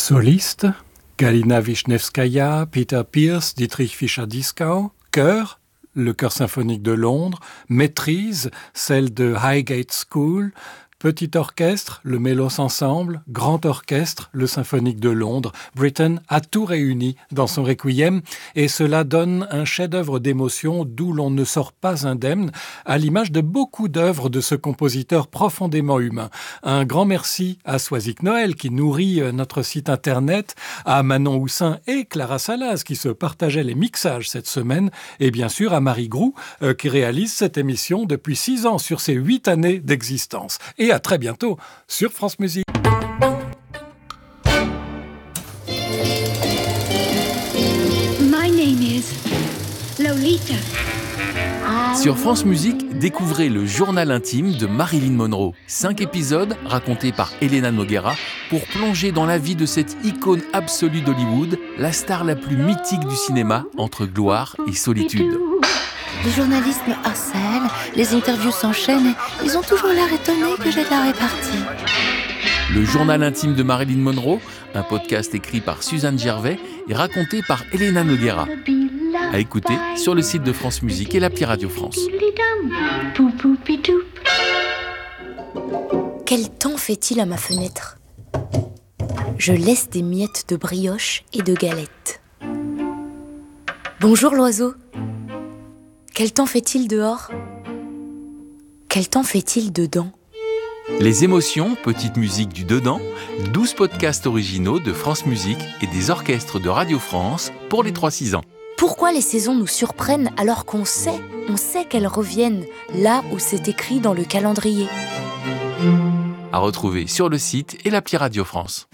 Solistes, Galina Wisniewskaja, Peter Pierce, Dietrich Fischer-Dieskau. Chœur, le Chœur symphonique de Londres. Maîtrise, celle de Highgate School. Petit orchestre, le Mélos Ensemble. Grand orchestre, le Symphonique de Londres. Britten a tout réuni dans son requiem et cela donne un chef-d'œuvre d'émotion d'où l'on ne sort pas indemne, à l'image de beaucoup d'œuvres de ce compositeur profondément humain. Un grand merci à Soisic Noël qui nourrit notre site internet, à Manon Houssin et Clara Salas qui se partageaient les mixages cette semaine et bien sûr à Marie Groux qui réalise cette émission depuis 6 ans sur ses 8 années d'existence. Et à très bientôt sur France Musique. My name is Lolita. Sur France Musique, découvrez le journal intime de Marilyn Monroe. 5 épisodes racontés par Elena Noguera pour plonger dans la vie de cette icône absolue d'Hollywood, la star la plus mythique du cinéma entre gloire et solitude. Les journalistes me harcèlent, les interviews s'enchaînent et ils ont toujours l'air étonnés que j'ai de la répartie. Le journal intime de Marilyn Monroe, un podcast écrit par Suzanne Gervais et raconté par Elena Noguera. À écouter sur le site de France Musique et l'appli Radio France. Quel temps fait-il à ma fenêtre ? Je laisse des miettes de brioche et de galettes. Bonjour l'oiseau. Quel temps fait-il dehors ? Quel temps fait-il dedans ? Les émotions, petite musique du dedans, 12 podcasts originaux de France Musique et des orchestres de Radio France pour les 3-6 ans. Pourquoi les saisons nous surprennent alors qu'on sait qu'elles reviennent là où c'est écrit dans le calendrier ? À retrouver sur le site et l'appli Radio France.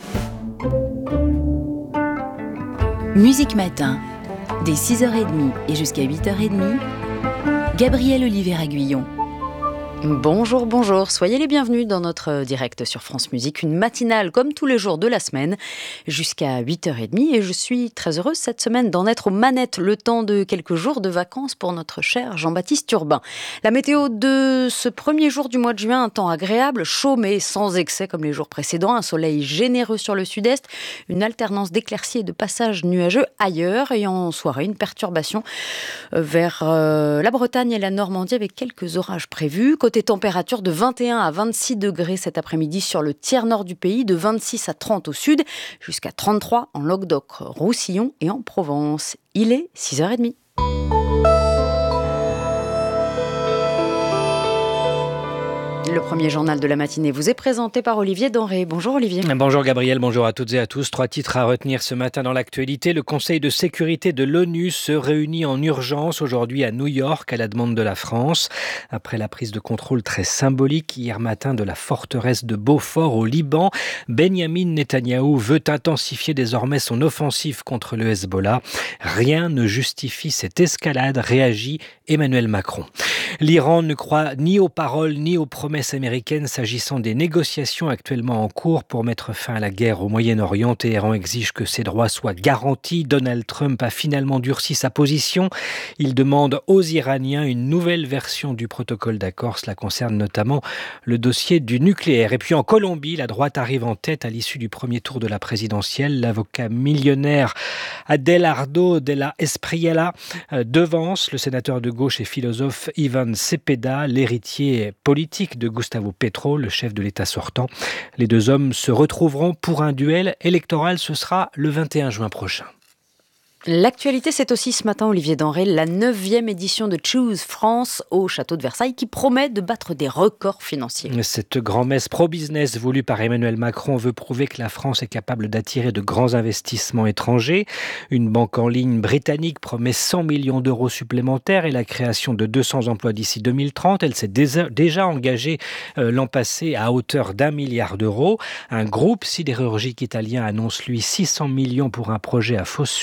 Musique Matin, dès 6h30 et jusqu'à 8h30, Gabrielle Olivier-Aguillon. Bonjour, soyez les bienvenus dans notre direct sur France Musique, une matinale comme tous les jours de la semaine jusqu'à 8h30 et je suis très heureuse cette semaine d'en être aux manettes le temps de quelques jours de vacances pour notre cher Jean-Baptiste Urbain. La météo de ce premier jour du mois de juin, un temps agréable, chaud mais sans excès comme les jours précédents, un soleil généreux sur le sud-est, une alternance d'éclaircies et de passages nuageux ailleurs et en soirée une perturbation vers la Bretagne et la Normandie avec quelques orages prévus. Côté température de 21 à 26 degrés cet après-midi sur le tiers nord du pays, de 26 à 30 au sud, jusqu'à 33 en Languedoc, Roussillon et en Provence. Il est 6h30. Le premier journal de la matinée vous est présenté par Olivier Denré. Bonjour Olivier. Bonjour Gabriel, bonjour à toutes et à tous. 3 titres à retenir ce matin dans l'actualité. Le Conseil de sécurité de l'ONU se réunit en urgence aujourd'hui à New York à la demande de la France. Après la prise de contrôle très symbolique hier matin de la forteresse de Beaufort au Liban, Benyamin Netanyahou veut intensifier désormais son offensive contre le Hezbollah. Rien ne justifie cette escalade, réagit Emmanuel Macron. L'Iran ne croit ni aux paroles ni aux promesses américaines s'agissant des négociations actuellement en cours pour mettre fin à la guerre au Moyen-Orient. Téhéran exige que ses droits soient garantis. Donald Trump a finalement durci sa position. Il demande aux Iraniens une nouvelle version du protocole d'accord. Cela concerne notamment le dossier du nucléaire. Et puis en Colombie, la droite arrive en tête à l'issue du premier tour de la présidentielle. L'avocat millionnaire Adelardo de la Espriella devance le sénateur de gauche et philosophe Iván Cepeda, l'héritier politique de Gustavo Petro, le chef de l'État sortant. Les deux hommes se retrouveront pour un duel électoral. Ce sera le 21 juin prochain. L'actualité, c'est aussi ce matin, Olivier Denré, la 9e édition de Choose France au château de Versailles qui promet de battre des records financiers. Cette grand-messe pro-business voulue par Emmanuel Macron veut prouver que la France est capable d'attirer de grands investissements étrangers. Une banque en ligne britannique promet 100 millions d'euros supplémentaires et la création de 200 emplois d'ici 2030. Elle s'est déjà engagée l'an passé à hauteur d'1 milliard d'euros. Un groupe sidérurgique italien annonce lui 600 millions pour un projet à Fos-sur-Mer.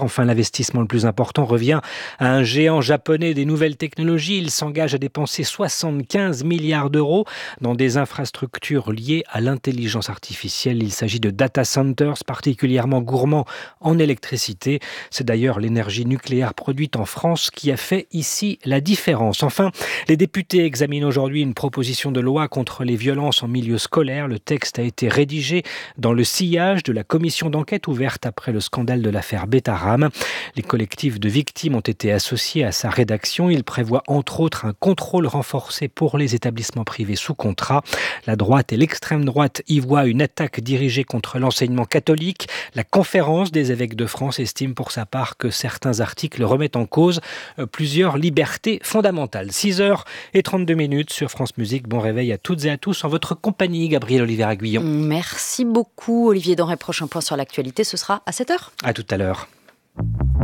Enfin, l'investissement le plus important revient à un géant japonais des nouvelles technologies. Il s'engage à dépenser 75 milliards d'euros dans des infrastructures liées à l'intelligence artificielle. Il s'agit de data centers particulièrement gourmands en électricité. C'est d'ailleurs l'énergie nucléaire produite en France qui a fait ici la différence. Enfin, les députés examinent aujourd'hui une proposition de loi contre les violences en milieu scolaire. Le texte a été rédigé dans le sillage de la commission d'enquête ouverte après le scandale de l'affaire Betaram. Les collectifs de victimes ont été associés à sa rédaction. Il prévoit entre autres un contrôle renforcé pour les établissements privés sous contrat. La droite et l'extrême droite y voient une attaque dirigée contre l'enseignement catholique. La conférence des évêques de France estime pour sa part que certains articles remettent en cause plusieurs libertés fondamentales. 6h32 sur France Musique. Bon réveil à toutes et à tous en votre compagnie, Gabriel Olivier-Aguillon. Merci beaucoup Olivier Denré. Prochain point sur l'actualité, ce sera à 7h. À tout à l'heure.